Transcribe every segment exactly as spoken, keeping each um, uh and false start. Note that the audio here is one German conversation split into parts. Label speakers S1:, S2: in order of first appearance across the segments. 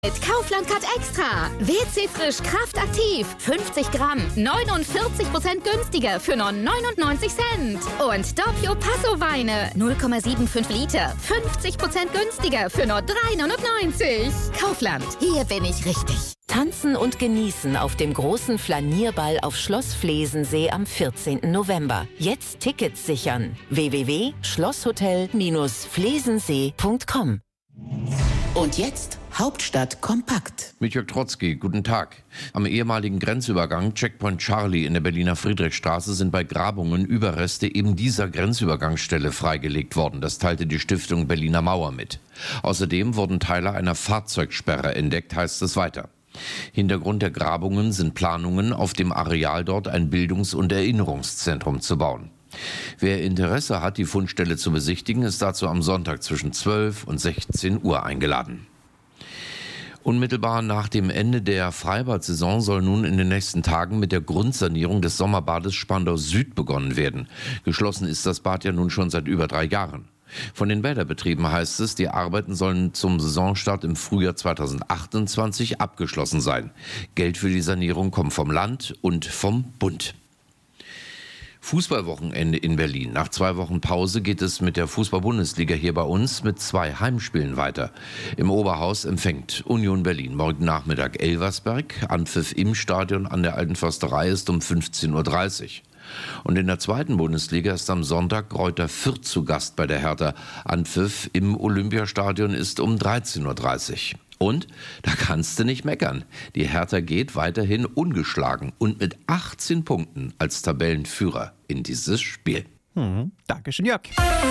S1: Mit Kaufland Cut Extra. W C Frisch Kraftaktiv. fünfzig Gramm. neunundvierzig Prozent günstiger für nur neunundneunzig Cent. Und Doppio Passo Weine. null Komma fünfundsiebzig Liter. fünfzig Prozent günstiger für nur drei neunundneunzig. Kaufland. Hier bin ich richtig.
S2: Tanzen und genießen auf dem großen Flanierball auf Schloss Flesensee am vierzehnten November. Jetzt Tickets sichern. w w w punkt schlosshotel flesensee punkt com. Und jetzt Hauptstadt kompakt.
S3: Mit Jörg Trotzki, guten Tag. Am ehemaligen Grenzübergang Checkpoint Charlie in der Berliner Friedrichstraße sind bei Grabungen Überreste eben dieser Grenzübergangsstelle freigelegt worden. Das teilte die Stiftung Berliner Mauer mit. Außerdem wurden Teile einer Fahrzeugsperre entdeckt, heißt es weiter. Hintergrund der Grabungen sind Planungen, auf dem Areal dort ein Bildungs- und Erinnerungszentrum zu bauen. Wer Interesse hat, die Fundstelle zu besichtigen, ist dazu am Sonntag zwischen zwölf und sechzehn Uhr eingeladen. Unmittelbar nach dem Ende der Freibad-Saison soll nun in den nächsten Tagen mit der Grundsanierung des Sommerbades Spandau Süd begonnen werden. Geschlossen ist das Bad ja nun schon seit über drei Jahren. Von den Bäderbetrieben heißt es, die Arbeiten sollen zum Saisonstart im Frühjahr zweitausendachtundzwanzig abgeschlossen sein. Geld für die Sanierung kommt vom Land und vom Bund. Fußballwochenende in Berlin. Nach zwei Wochen Pause geht es mit der Fußball-Bundesliga hier bei uns mit zwei Heimspielen weiter. Im Oberhaus empfängt Union Berlin morgen Nachmittag Elversberg. Anpfiff im Stadion an der Alten Försterei ist um fünfzehn Uhr dreißig. Und in der zweiten Bundesliga ist am Sonntag Greuther Fürth zu Gast bei der Hertha. Anpfiff im Olympiastadion ist um dreizehn Uhr dreißig. Und da kannst du nicht meckern. Die Hertha geht weiterhin ungeschlagen und mit achtzehn Punkten als Tabellenführer in dieses Spiel.
S4: Hm, Dankeschön, Jörg.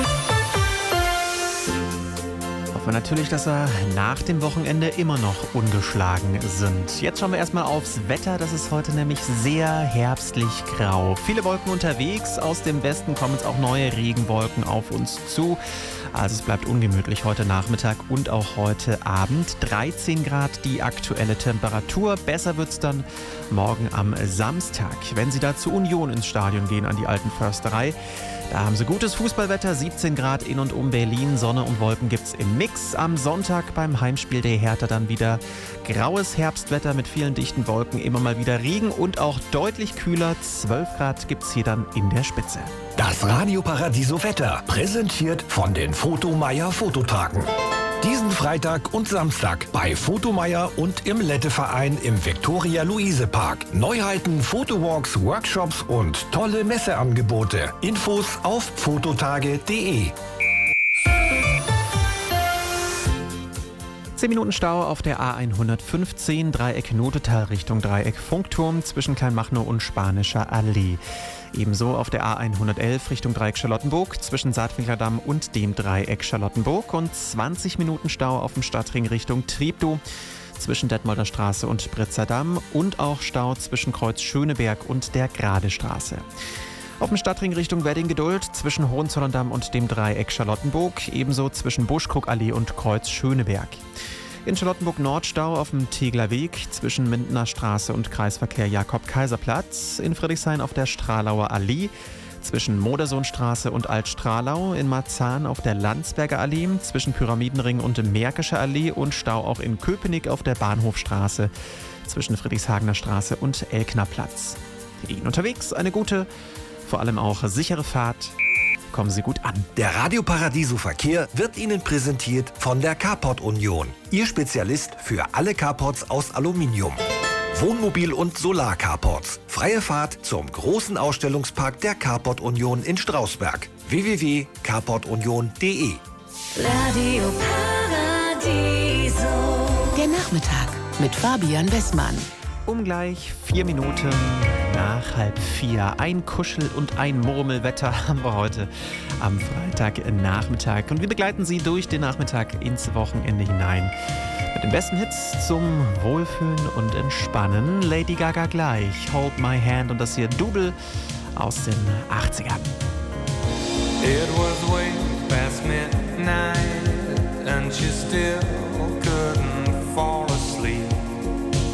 S4: Hoffen wir natürlich, dass wir nach dem Wochenende immer noch ungeschlagen sind. Jetzt schauen wir erstmal aufs Wetter. Das ist heute nämlich sehr herbstlich grau. Viele Wolken unterwegs. Aus dem Westen kommen jetzt auch neue Regenwolken auf uns zu. Also es bleibt ungemütlich heute Nachmittag und auch heute Abend. dreizehn Grad die aktuelle Temperatur. Besser wird es dann morgen am Samstag. Wenn Sie da zur Union ins Stadion gehen, an die Alten Försterei, da haben Sie gutes Fußballwetter, siebzehn Grad in und um Berlin. Sonne und Wolken gibt's im Mix. Am Sonntag beim Heimspiel der Hertha dann wieder graues Herbstwetter mit vielen dichten Wolken, immer mal wieder Regen und auch deutlich kühler. zwölf Grad gibt's hier dann in der Spitze.
S5: Das Radio Paradiso Wetter, präsentiert von den Fotomeier Fototagen. Diesen Freitag und Samstag bei Fotomeier und im Lette-Verein im Viktoria-Luise-Park. Neuheiten, Fotowalks, Workshops und tolle Messeangebote. Infos auf fototage punkt de.
S4: zehn Minuten Stau auf der A hundertfünfzehn, Dreieck Nodetal Richtung Dreieck Funkturm zwischen Kleinmachnow und Spanischer Allee. Ebenso auf der A hundertelf Richtung Dreieck Charlottenburg zwischen Saatwinklerdamm und dem Dreieck Charlottenburg und zwanzig Minuten Stau auf dem Stadtring Richtung Treptow zwischen Detmolder Straße und Britzerdamm und auch Stau zwischen Kreuz Schöneberg und der Gradestraße. Auf dem Stadtring Richtung Wedding-Geduld zwischen Hohenzollern-Damm und dem Dreieck Charlottenburg, ebenso zwischen Buschkrug-Allee und Kreuz Schöneberg. In Charlottenburg-Nord Stau auf dem Tegler Weg zwischen Mindener Straße und Kreisverkehr Jakob-Kaiser-Platz. In Friedrichshain auf der Stralauer Allee zwischen Modersohnstraße und Altstralau. In Marzahn auf der Landsberger Allee zwischen Pyramidenring und Märkischer Allee und Stau auch in Köpenick auf der Bahnhofstraße zwischen Friedrichshagener Straße und Elkner Platz. Ihnen unterwegs eine gute, vor allem auch sichere Fahrt. Kommen Sie gut an.
S5: Der Radio Paradiso Verkehr wird Ihnen präsentiert von der Carport Union. Ihr Spezialist für alle Carports aus Aluminium. Wohnmobil- und Solar-Carports. Freie Fahrt zum großen Ausstellungspark der Carport Union in Strausberg. w w w punkt carport union punkt de.
S2: Radio Paradiso.
S1: Der Nachmittag mit Fabian Westmann.
S4: Um gleich vier Minuten nach halb vier. Ein Kuschel- und ein Murmelwetter haben wir heute am Freitagnachmittag. Und wir begleiten Sie durch den Nachmittag ins Wochenende hinein. Mit den besten Hits zum Wohlfühlen und Entspannen. Lady Gaga gleich, Hold My Hand und das hier Double aus den achtzigern.
S6: It was way past midnight and she still couldn't fall